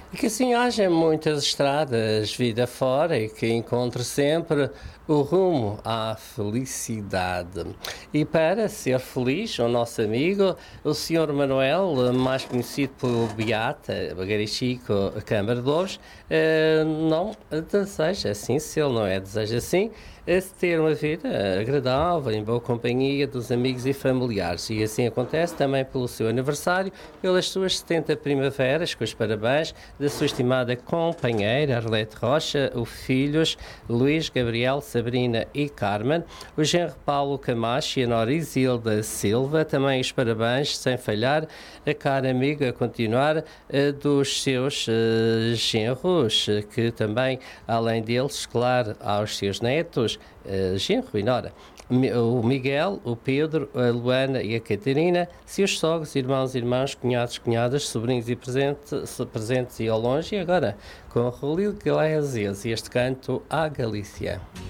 E que assim haja muitas estradas vida fora e que encontre sempre o rumo à felicidade. E para ser feliz, o nosso amigo, o Senhor Manuel, mais conhecido pelo Beata Bagarichico Câmara de Louros, não deseja assim, se ele não deseja assim, ter uma vida agradável, em boa companhia dos amigos e familiares. E assim acontece também pelo seu aniversário, pelas suas 70 primaveras, com os parabéns da sua estimada companheira Arlete Rocha, os filhos Luís, Gabriel, Sabrina e Carmen, o genro Paulo Camacho e a nora Isilda Silva, também os parabéns, sem falhar, a cara amiga a continuar dos seus genros, que também, além deles, claro, aos seus netos, genro e nora, o Miguel, o Pedro, a Luana e a Catarina, seus sogros, irmãos, cunhados, cunhadas, sobrinhos e presentes e ao longe, e agora com o Rolio Iglesias e este canto à Galícia.